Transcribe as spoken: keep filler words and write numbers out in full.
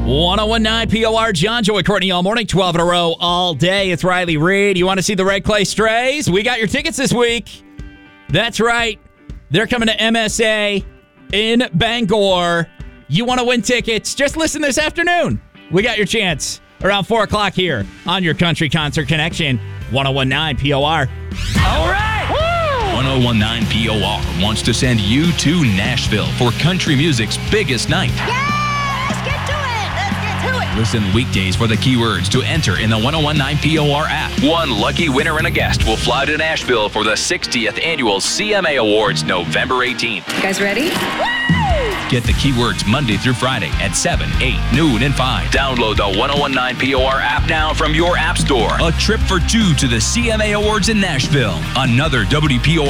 ten nineteen P O R, John, Joy, Courtney all morning, twelve in a row all day. It's Riley Reid. You want to see the Red Clay Strays? We got your tickets this week. That's right. They're coming to M S A in Bangor. You want to win tickets? Just listen this afternoon. We got your chance around four o'clock here on your Country Concert Connection, ten nineteen P O R. All right! Woo! ten nineteen P O R wants to send you to Nashville for country music's biggest night. Yeah! Let's get to it! Let's get to it! Listen weekdays for the keywords to enter in the ten nineteen P O R app. One lucky winner and a guest will fly to Nashville for the sixtieth Annual C M A Awards November eighteenth. You guys ready? Get the keywords Monday through Friday at seven, eight, noon, and five. Download the ten nineteen P O R app now from your app store. A trip for two to the C M A Awards in Nashville. Another W P O R